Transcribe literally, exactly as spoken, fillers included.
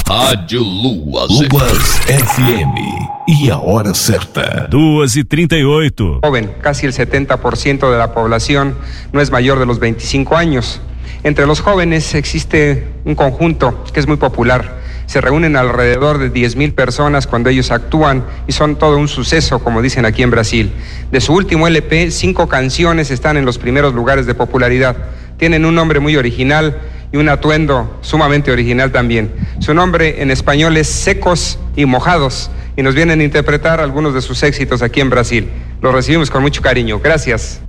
Rádio Luas, Luas F M. E a hora certa. duas e trinta e oito. Joven, casi el setenta por ciento de la población no es mayor de los veinticinco años. Entre los jóvenes existe un conjunto que es muy popular. Se reúnen alrededor de diez mil personas cuando ellos actúan y son todo un suceso, como dicen aquí en Brasil. De su último L P, cinco canciones están en los primeros lugares de popularidad. Tienen un nombre muy original y un atuendo sumamente original también. Su nombre en español es Secos y Mojados y nos vienen a interpretar algunos de sus éxitos aquí en Brasil. Los recibimos con mucho cariño. Gracias.